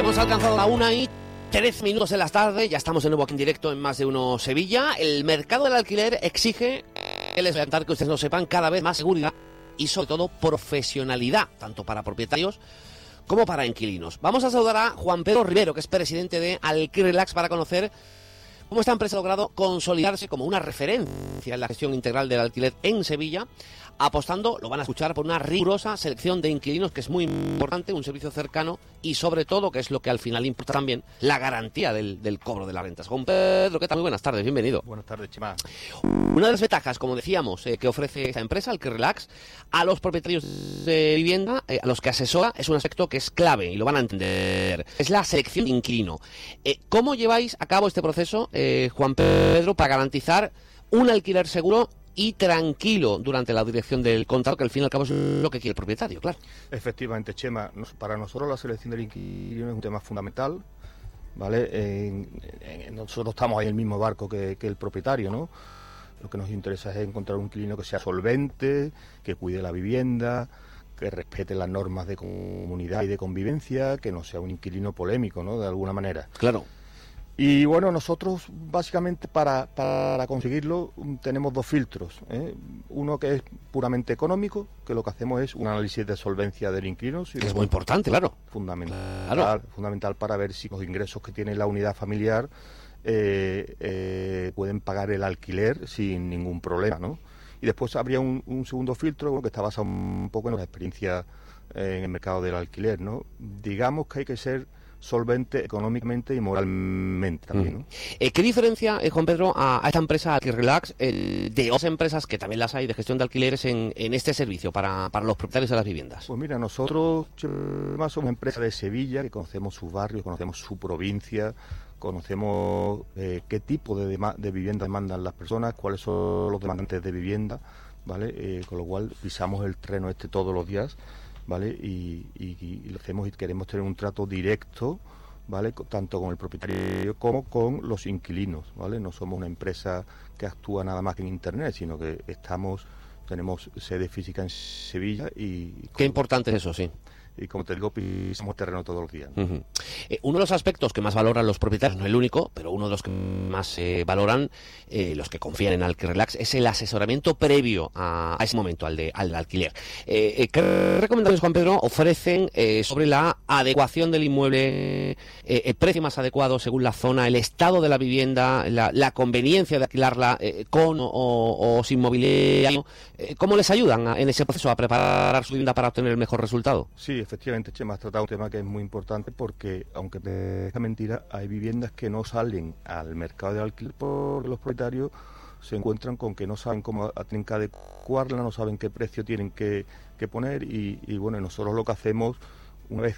Hemos alcanzado la 1:13 de la tarde, ya estamos de nuevo aquí en directo en Más de Uno Sevilla. El mercado del alquiler exige, que les voy a contar que ustedes lo sepan, cada vez más seguridad y sobre todo profesionalidad, tanto para propietarios como para inquilinos. Vamos a saludar a Juan Pedro Rivero, que es presidente de Alquirrelax, para conocer cómo esta empresa ha logrado consolidarse como una referencia en la gestión integral del alquiler en Sevilla, apostando, lo van a escuchar, por una rigurosa selección de inquilinos, que es muy importante, un servicio cercano y sobre todo, que es lo que al final importa también, la garantía del cobro de las rentas. Juan Pedro, ¿qué tal? Muy buenas tardes, bienvenido. Buenas tardes, Chema. Una de las ventajas, como decíamos, que ofrece esta empresa, Alquirrelax, a los propietarios de vivienda, a los que asesora, es un aspecto que es clave y lo van a entender. Es la selección de inquilino. ¿Cómo lleváis a cabo este proceso, Juan Pedro, para garantizar un alquiler seguro y tranquilo durante la dirección del contrato, que al fin y al cabo es lo que quiere el propietario, claro? Efectivamente, Chema, para nosotros la selección del inquilino es un tema fundamental, ¿vale? Nosotros estamos ahí en el mismo barco que el propietario, ¿no? Lo que nos interesa es encontrar un inquilino que sea solvente, que cuide la vivienda, que respete las normas de comunidad y de convivencia, que no sea un inquilino polémico, ¿no? De alguna manera. Claro. Y bueno, nosotros básicamente para conseguirlo tenemos dos filtros, ¿eh? Uno que es puramente económico, que lo que hacemos es un análisis de solvencia del inquilino. Que es muy importante, claro. Fundamental para ver si los ingresos que tiene la unidad familiar pueden pagar el alquiler sin ningún problema, ¿no? Y después habría un segundo filtro que está basado un poco en la experiencia en el mercado del alquiler, ¿no? Digamos que hay que ser solvente económicamente y moralmente también, ¿no? ¿Qué diferencia, Juan Pedro, a esta empresa Alquirrelax de otras empresas que también las hay de gestión de alquileres en este servicio para los propietarios de las viviendas? Pues mira, nosotros somos una empresa de Sevilla, que conocemos sus barrios, conocemos su provincia, conocemos qué tipo de vivienda demandan las personas, cuáles son los demandantes de vivienda, ¿vale? Con lo cual pisamos el terreno todos los días, ¿vale? Y lo hacemos y queremos tener un trato directo, ¿vale? Tanto con el propietario como con los inquilinos, ¿vale? No somos una empresa que actúa nada más que en Internet, sino que tenemos sede física en Sevilla y... Qué importante es eso, sí. Y como te digo, pisamos terreno todos los días, ¿no? Uno de los aspectos que más valoran los propietarios, no el único, pero uno de los que más valoran los que confían en Alquirrelax, es el asesoramiento previo a ese momento, al alquiler. ¿Qué recomendaciones, Juan Pedro, ofrecen sobre la adecuación del inmueble, el precio más adecuado según la zona, el estado de la vivienda, la conveniencia de alquilarla con o sin mobiliario? ¿Cómo les ayudan en ese proceso a preparar su vivienda para obtener el mejor resultado? Sí, efectivamente, Chema, has tratado un tema que es muy importante porque, aunque parezca mentira, hay viviendas que no salen al mercado de alquiler porque los propietarios se encuentran con que no saben cómo tienen que adecuarla, no saben qué precio tienen que poner y bueno, nosotros lo que hacemos, una vez